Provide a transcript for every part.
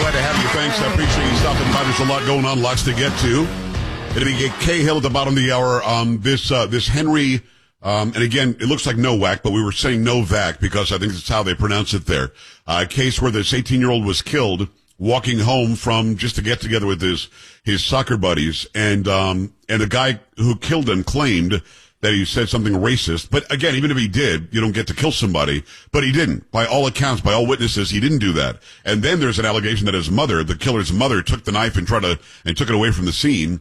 Glad to have you. Thanks. I appreciate you stopping by. There's a lot going on, lots to get to. It'll be Kay Hill at the bottom of the hour. This Henry, and again, it looks like Nowak, but we were saying Novak because I think that's how they pronounce it there. A case where this 18-year-old was killed walking home from just to get together with his soccer buddies, and the guy who killed him claimed that he said something racist. But again, even if he did, you don't get to kill somebody. But he didn't. By all accounts, by all witnesses, he didn't do that. And then there's an allegation that his mother, the killer's mother, took the knife and took it away from the scene.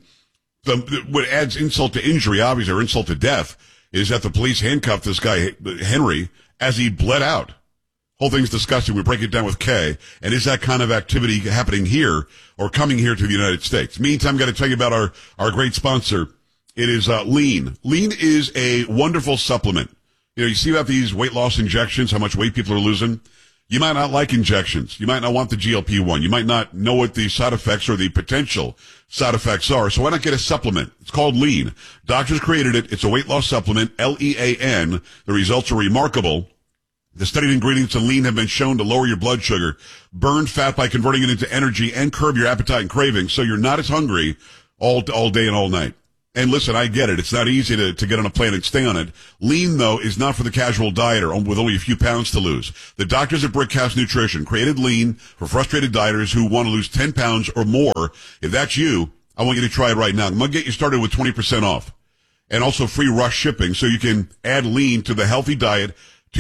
What adds insult to injury, obviously, or insult to death, is that the police handcuffed this guy, Henry, as he bled out. Whole thing's disgusting. We break it down with Kay. And is that kind of activity happening here or coming here to the United States? Meantime, I've got to tell you about our great sponsor. It is Lean. Lean is a wonderful supplement. You know, you see about these weight loss injections, how much weight people are losing. You might not like injections. You might not want the GLP-1. You might not know what the side effects or the potential side effects are. So why not get a supplement? It's called Lean. Doctors created it. It's a weight loss supplement, Lean. The results are remarkable. The studied ingredients in Lean have been shown to lower your blood sugar, burn fat by converting it into energy, and curb your appetite and cravings, so you're not as hungry all day and all night. And listen, I get it. It's not easy to get on a plane and stay on it. Lean, though, is not for the casual dieter with only a few pounds to lose. The doctors at Brickhouse Nutrition created Lean for frustrated dieters who want to lose 10 pounds or more. If that's you, I want you to try it right now. I'm going to get you started with 20% off and also free rush shipping so you can add Lean to your healthy diet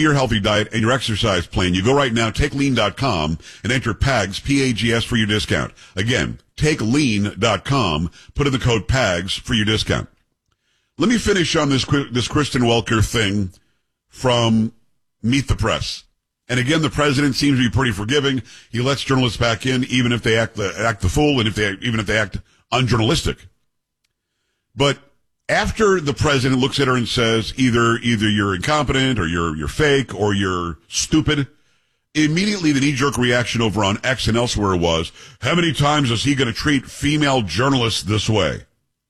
and your exercise plan. You go right now, takelean.com and enter PAGS, P-A-G-S, for your discount. Again, takelean.com, put in the code PAGS for your discount. Let me finish on this Kristen Welker thing from Meet the Press. And again, the president seems to be pretty forgiving. He lets journalists back in, even if they act the fool and even if they act unjournalistic. But after the president looks at her and says, either you're incompetent or you're fake or you're stupid, immediately the knee-jerk reaction over on X and elsewhere was, how many times is he going to treat female journalists this way?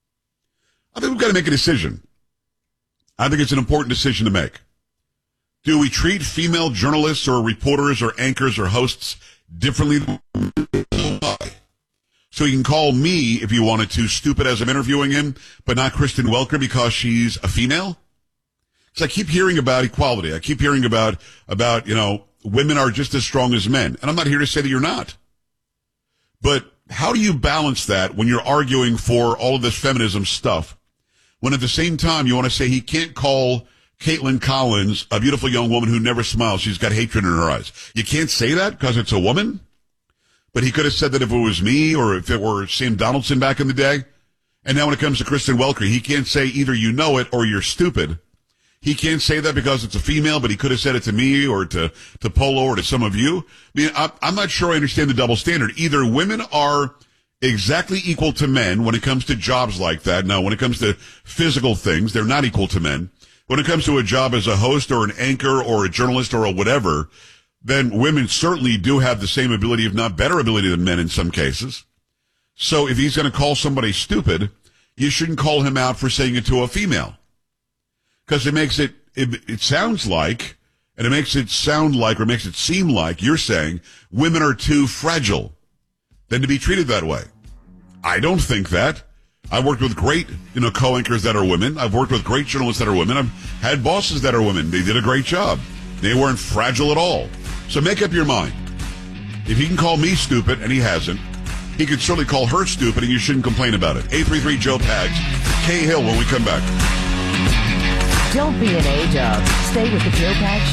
I think we've got to make a decision. I think it's an important decision to make. Do we treat female journalists or reporters or anchors or hosts differently than why? So you can call me, if you wanted to, stupid as I'm interviewing him, but not Kristen Welker because she's a female? Because I keep hearing about equality. I keep hearing about, women are just as strong as men. And I'm not here to say that you're not. But how do you balance that when you're arguing for all of this feminism stuff, when at the same time you want to say he can't call Caitlin Collins a beautiful young woman who never smiles? She's got hatred in her eyes. You can't say that because it's a woman? But he could have said that if it was me or if it were Sam Donaldson back in the day. And now when it comes to Kristen Welker, he can't say either you know it or you're stupid. He can't say that because it's a female, but he could have said it to me or to Polo or to some of you. I mean, I'm not sure I understand the double standard. Either women are exactly equal to men when it comes to jobs like that. Now, when it comes to physical things, they're not equal to men. When it comes to a job as a host or an anchor or a journalist or a whatever, then women certainly do have the same ability, if not better ability than men in some cases. So if he's going to call somebody stupid, you shouldn't call him out for saying it to a female. Because it makes it sounds like, and it makes it sound like, or makes it seem like you're saying women are too fragile than to be treated that way. I don't think that. I've worked with great, co-anchors that are women. I've worked with great journalists that are women. I've had bosses that are women. They did a great job. They weren't fragile at all. So make up your mind. If he can call me stupid, and he hasn't, he could certainly call her stupid, and you shouldn't complain about it. 833-JOE-PAGS. Kay Hill when we come back. Don't be an A-dub. Stay with the Joe Pags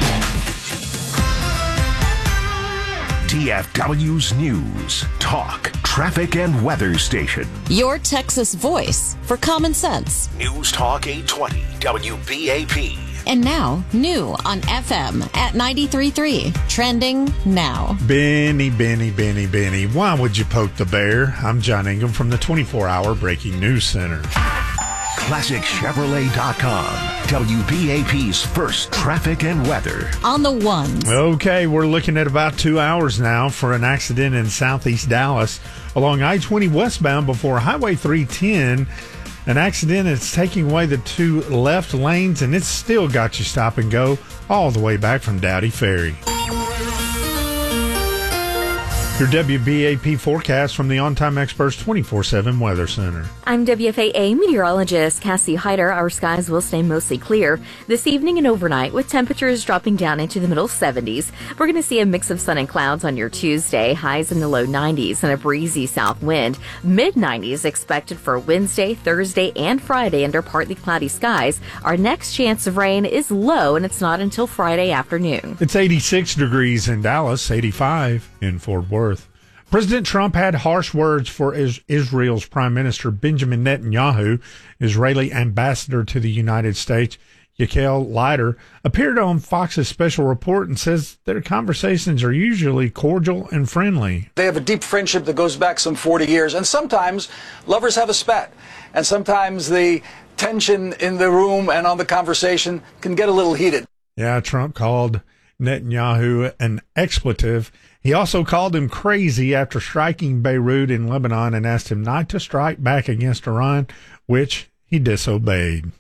Show. TFW's News, Talk, Traffic, and Weather Station. Your Texas voice for common sense. News Talk 820, WBAP. And now, new on FM at 93.3. Trending now. Benny. Why would you poke the bear? I'm John Ingham from the 24-hour Breaking News Center. ClassicChevrolet.com. WBAP's first traffic and weather. On the ones. Okay, we're looking at about 2 hours now for an accident in southeast Dallas along I-20 westbound before Highway 310. An accident is taking away the two left lanes, and it's still got you stop and go all the way back from Dowdy Ferry. Your WBAP forecast from the On Time Experts 24/7 Weather Center. I'm WFAA meteorologist Cassie Hyder. Our skies will stay mostly clear this evening and overnight, with temperatures dropping down into the middle 70s. We're going to see a mix of sun and clouds on your Tuesday, highs in the low 90s and a breezy south wind. Mid-90s expected for Wednesday, Thursday, and Friday under partly cloudy skies. Our next chance of rain is low, and it's not until Friday afternoon. It's 86 degrees in Dallas, 85 in Fort Worth. President Trump had harsh words for Israel's Prime Minister Benjamin Netanyahu. Israeli ambassador to the United States, Yakel Leiter, appeared on Fox's special report and says their conversations are usually cordial and friendly. They have a deep friendship that goes back some 40 years, and sometimes lovers have a spat, and sometimes the tension in the room and on the conversation can get a little heated. Yeah, Trump called Netanyahu an expletive. He also called him crazy after striking Beirut in Lebanon and asked him not to strike back against Iran, which he disobeyed.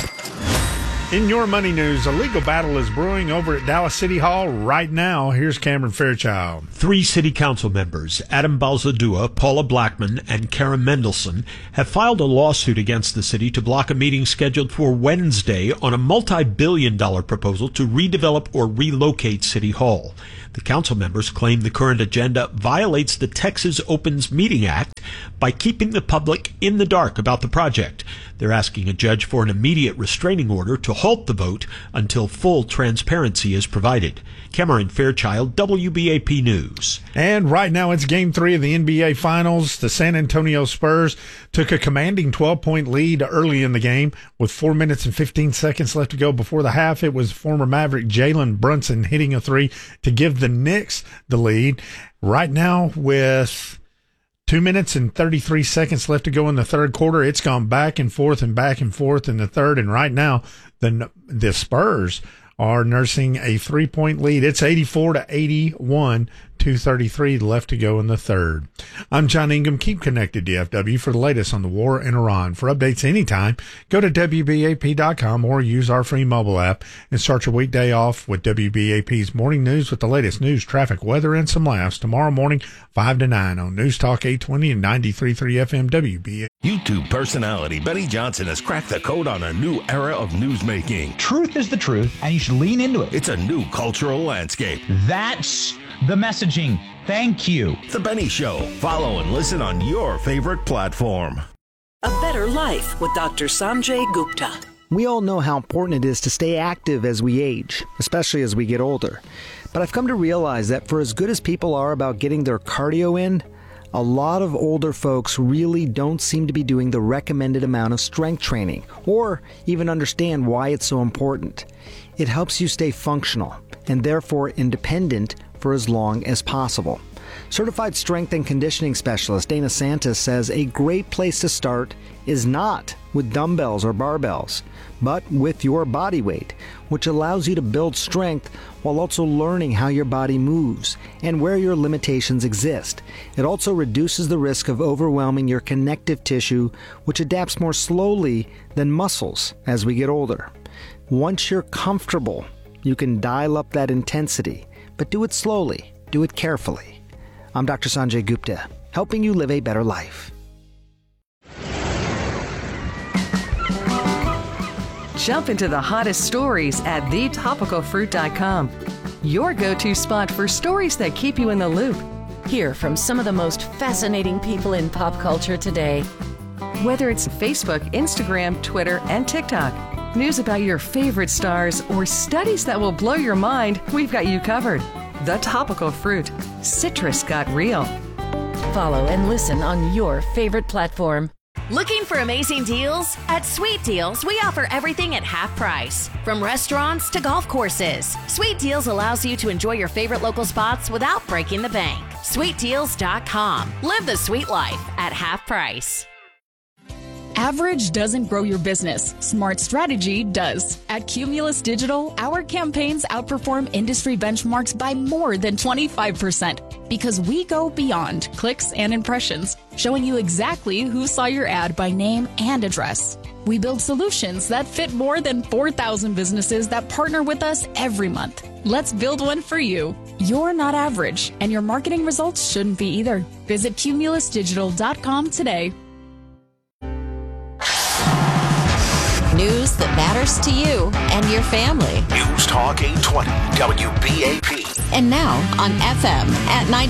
In your money news, a legal battle is brewing over at Dallas City Hall right now. Here's Cameron Fairchild. 3 city council members, Adam Balzadua, Paula Blackman, and Karen Mendelson, have filed a lawsuit against the city to block a meeting scheduled for Wednesday on a multi-billion-dollar proposal to redevelop or relocate City Hall. The council members claim the current agenda violates the Texas Opens Meeting Act by keeping the public in the dark about the project. They're asking a judge for an immediate restraining order to halt the vote until full transparency is provided. Cameron Fairchild, WBAP News. And right now it's Game 3 of the NBA Finals. The San Antonio Spurs took a commanding 12-point lead early in the game with 4 minutes and 15 seconds left to go before the half. It was former Maverick Jalen Brunson hitting a three to give the Knicks the lead. Right now with 2 minutes and 33 seconds left to go in the third quarter, it's gone back and forth in the third. And right now the Spurs are nursing a 3-point lead. It's 84-81, 2:33 left to go in the third. I'm John Ingham. Keep connected to FW for the latest on the war in Iran. For updates anytime, go to WBAP.com or use our free mobile app and start your weekday off with WBAP's morning news with the latest news, traffic, weather, and some laughs tomorrow morning, 5 to 9 on News Talk 820 and 93.3 FM WBA. YouTube personality Benny Johnson has cracked the code on a new era of newsmaking. Truth is the truth, and you should lean into it. It's a new cultural landscape. That's the messaging. Thank you. The Benny Show. Follow and listen on your favorite platform. A Better Life with Dr. Sanjay Gupta. We all know how important it is to stay active as we age, especially as we get older. But I've come to realize that for as good as people are about getting their cardio in, a lot of older folks really don't seem to be doing the recommended amount of strength training, or even understand why it's so important. It helps you stay functional, and therefore independent for as long as possible. Certified strength and conditioning specialist Dana Santos says a great place to start is not with dumbbells or barbells, but with your body weight, which allows you to build strength while also learning how your body moves and where your limitations exist. It also reduces the risk of overwhelming your connective tissue, which adapts more slowly than muscles as we get older. Once you're comfortable, you can dial up that intensity, but do it slowly, do it carefully. I'm Dr. Sanjay Gupta, helping you live a better life. Jump into the hottest stories at thetopicalfruit.com. Your go-to spot for stories that keep you in the loop. Hear from some of the most fascinating people in pop culture today. Whether it's Facebook, Instagram, Twitter, and TikTok, news about your favorite stars, or studies that will blow your mind, we've got you covered. The Topical Fruit. Citrus got real. Follow and listen on your favorite platform. Looking for amazing deals? At Sweet Deals, we offer everything at half price. From restaurants to golf courses, Sweet Deals allows you to enjoy your favorite local spots without breaking the bank. SweetDeals.com. Live the sweet life at half price. Average doesn't grow your business. Smart strategy does. At Cumulus Digital, our campaigns outperform industry benchmarks by more than 25% because we go beyond clicks and impressions, showing you exactly who saw your ad by name and address. We build solutions that fit more than 4,000 businesses that partner with us every month. Let's build one for you. You're not average, and your marketing results shouldn't be either. Visit cumulusdigital.com today. News that matters to you and your family. News Talk 820 WBAP. And now on FM at 90.